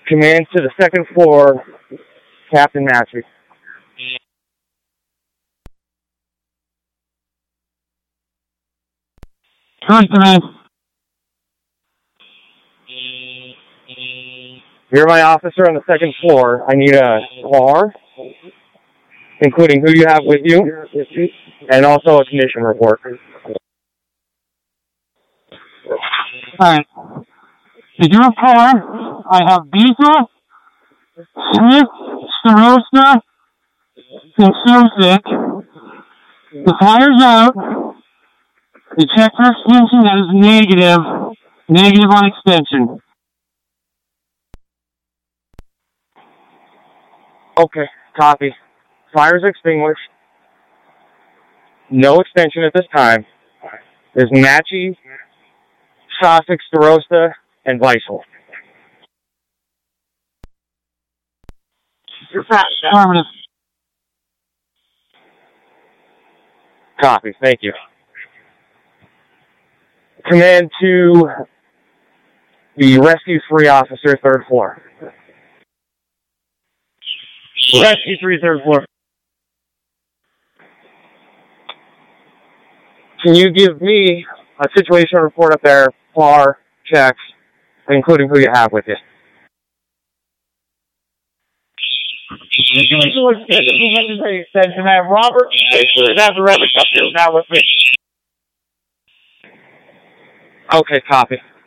Command to the second floor, Captain Matthew. Command. You're my officer on the second floor. I need a car, including who you have with you, and also a condition report. Alright. To your car, I have diesel, Smith, Starosta, and Sosic. The fire's out. The check for extension that is negative. Negative on extension. Okay, copy. Fire's extinguished. No extension at this time. There's Matchy, Sosic, Starosta, and Weissel. Affirmative. Copy, thank you. Command to the Rescue 3 officer, third floor. Rescue 3, third floor. Can you give me a situation report up there, car, checks, including who you have with you? Extension, I have Robert. That's the rest up here. Not with me. Okay, copy.